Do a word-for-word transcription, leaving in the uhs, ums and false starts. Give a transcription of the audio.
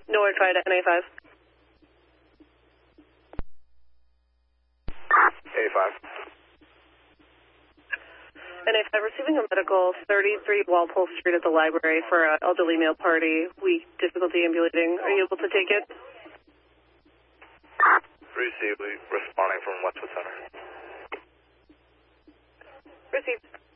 Nor try to N A five. A five. N A five, receiving a medical, thirty-three Walpole Street at the library for an elderly male party. Weak difficulty ambulating. Are you able to take it? Received. Responding from Westwood Center. Received.